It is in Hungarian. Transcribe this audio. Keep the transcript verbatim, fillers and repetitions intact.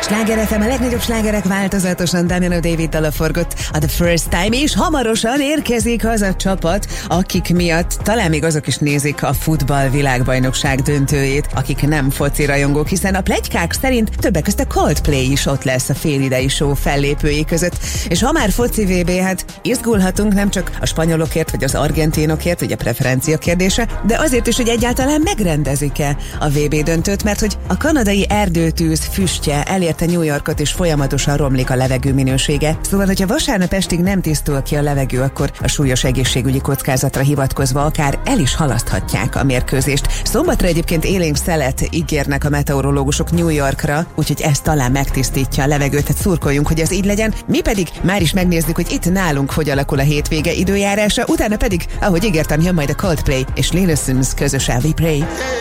Sláger ef em, a legnagyobb slágerek változatosan Damiano Daviddal a forgott a The First Time, és hamarosan érkezik az a csapat, akik miatt talán még azok is nézik a futball világbajnokság döntőjét, akik nem foci rajongók, hiszen a pletykák szerint többek között a Coldplay is ott lesz a félidei show fellépői között. És ha már foci vé bé, hát izgulhatunk nem csak a spanyolokért vagy az argentinokért, ugye a preferencia kérdése, de azért is, hogy egyáltalán megrendezik-e a vé bé döntőt, mert hogy a kanadai erdőtűz füstje elérte New Yorkot, és folyamatosan romlik a levegő minősége. Szóval, hogyha vasárnap estig nem tisztul ki a levegő, akkor a súlyos egészségügyi kockázatra hivatkozva akár el is halaszthatják a mérkőzést. Szombatra egyébként élénk szelet ígérnek a meteorológusok New Yorkra, úgyhogy ez talán megtisztítja a levegőt, tehát szurkoljunk, hogy ez így legyen. Mi pedig már is megnézzük, hogy itt nálunk hogy alakul a hétvége időjárása, utána pedig, ahogy ígértem, jön majd a Coldplay és Lil Sims közös We Pray.